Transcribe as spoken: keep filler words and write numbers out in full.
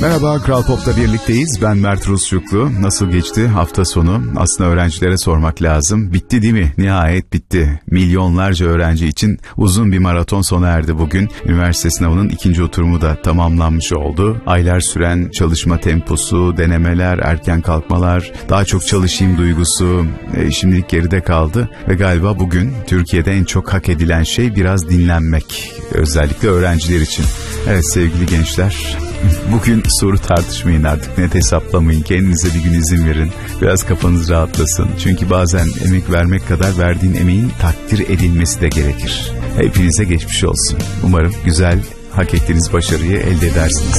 Merhaba, Kral Pop'ta birlikteyiz. Ben Mert Rusçuklu. Nasıl geçti hafta sonu? Aslında öğrencilere sormak lazım. Bitti değil mi? Nihayet bitti. Milyonlarca öğrenci için uzun bir maraton sona erdi bugün. Üniversite sınavının ikinci oturumu da tamamlanmış oldu. Aylar süren çalışma temposu, denemeler, erken kalkmalar, daha çok çalışayım duygusu e, şimdilik geride kaldı. Ve galiba bugün Türkiye'de en çok hak edilen şey biraz dinlenmek. Özellikle öğrenciler için. Evet sevgili gençler, bugün soru tartışmayın artık, net hesaplamayın, kendinize bir gün izin verin, biraz kafanız rahatlasın. Çünkü bazen emek vermek kadar verdiğin emeğin takdir edilmesi de gerekir. Hepinize geçmiş olsun. Umarım güzel, hak ettiğiniz başarıyı elde edersiniz.